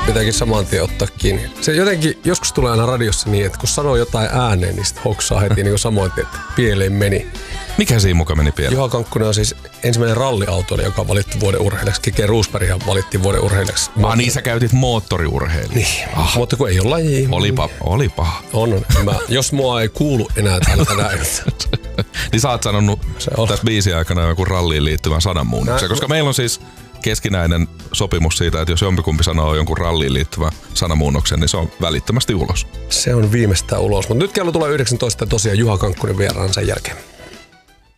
pitääkin saman tien ottaa kiinni. Se jotenkin joskus tulee aina radiossa niin, että kun sanoo jotain ääneen, niin sit hoksaa heti niin kuin samoin, että pieleen meni. Mikä siinä muka meni pieleen? Juha Kankkunen on siis ensimmäinen ralliautoilija, joka valitti vuoden urheilijaksi. Kike Roosberghan valittiin vuoden urheilijaksi. Niin sä käytit moottoriurheilija. Niin, mutta kun ei ole laji. Oli paha. On. Jos mua ei kuulu enää täältä näin. Niin sä oot sanonut tässä biisin aikana joku ralliin liittyvän sananmuunnoksen. Koska meillä on siis keskinäinen sopimus siitä, että jos jompikumpi sanoo jonkun ralliin liittyvän sanamuunnoksen, niin se on välittömästi ulos. Se on viimeistään ulos. Mutta nyt kello tulee 19 tosiaan Juha Kankkunen vieraan sen jälkeen.